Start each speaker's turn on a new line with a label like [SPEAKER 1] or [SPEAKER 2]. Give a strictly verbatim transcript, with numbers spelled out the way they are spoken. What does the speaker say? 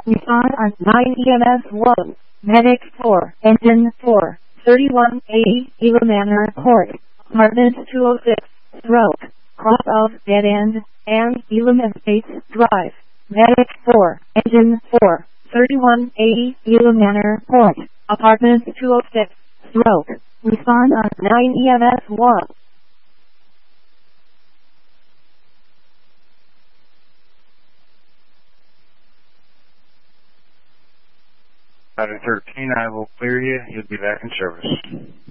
[SPEAKER 1] Respond on nine E M S one. Medic four. Engine four. thirty-one eighty. Gila Manor Court. Apartment two oh six. Stroke. Cross of Dead End and Elam Estates Drive. Medic four. Engine four. thirty-one eighty. Gila Manor Court. Apartment two oh six. Stroke. Respond on nine E M S one.
[SPEAKER 2] Item thirteen, I will clear you. You'll be back in service.